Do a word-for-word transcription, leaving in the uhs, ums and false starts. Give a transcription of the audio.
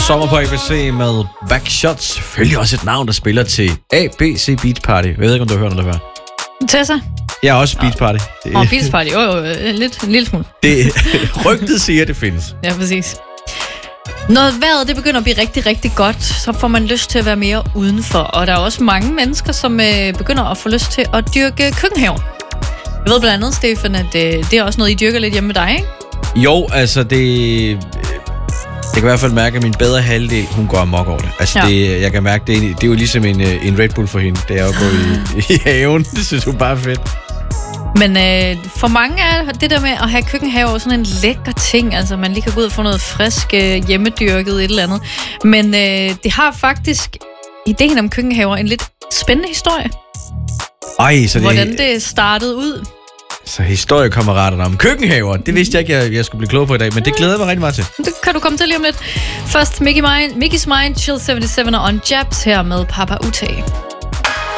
Sommer på A B C med Backshots. Selvfølgelig også et navn, der spiller til A B C Beach Party. Jeg ved ikke, om du har hørt om det før. Tessa? Jeg er også Beach Party. Åh, oh, Beach Party. Jo, jo, lidt, en lille smule. Det, rygtet siger, at det findes. Ja, præcis. Når vejret det begynder at blive rigtig, rigtig godt, så får man lyst til at være mere udenfor. Og der er også mange mennesker, som øh, begynder at få lyst til at dyrke køkkenhaver. Jeg ved blandt andet, Stefan, at øh, det er også noget, I dyrker lidt hjemme med dig, ikke? Jo, altså det... Jeg kan i hvert fald mærke, at min bedre halvdel, hun går amok over det. Altså, ja. det, jeg kan mærke, det er, det er jo ligesom en, en Red Bull for hende. Det er jo at gå i, i haven. Det synes hun bare er fedt. Men øh, for mange er det der med at have køkkenhave sådan en lækker ting. Altså, man lige kan gå ud og få noget frisk, øh, hjemmedyrket et eller andet. Men øh, det har faktisk, ideen om køkkenhaver, en lidt spændende historie. Ej, så det... Hvordan det startede ud. Så historiekammeraterne om køkkenhaver, det vidste jeg ikke, jeg, jeg skulle blive klog på i dag, men det glæder jeg mig rigtig meget til. Det kan du komme til lige om lidt. Først Mickey Mind, Mickey's Mind, Chill syvoghalvfems og On Jabs her med Papa Utah.